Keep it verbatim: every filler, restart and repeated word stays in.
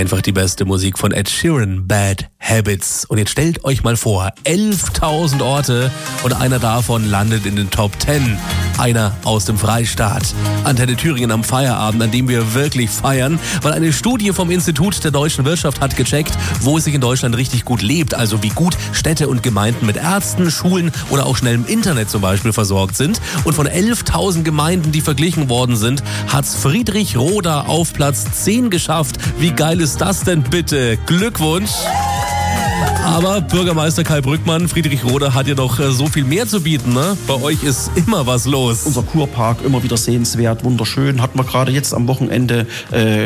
Einfach die beste Musik von Ed Sheeran, Bad Habits. Und jetzt stellt euch mal vor, elftausend Orte und einer davon landet in den Top zehn. Einer aus dem Freistaat. Antenne Thüringen am Feierabend, an dem wir wirklich feiern, weil eine Studie vom Institut der deutschen Wirtschaft hat gecheckt, wo es sich in Deutschland richtig gut lebt, also wie gut Städte und Gemeinden mit Ärzten, Schulen oder auch schnellem Internet zum Beispiel versorgt sind. Und von elftausend Gemeinden, die verglichen worden sind, hat's Friedrichroda auf Platz zehn geschafft. Wie geil ist das denn bitte? Glückwunsch! Aber Bürgermeister Kai Brückmann, Friedrichroda hat ja noch so viel mehr zu bieten, ne? Bei euch ist immer was los. Unser Kurpark, immer wieder sehenswert, wunderschön. Hatten wir gerade jetzt am Wochenende äh,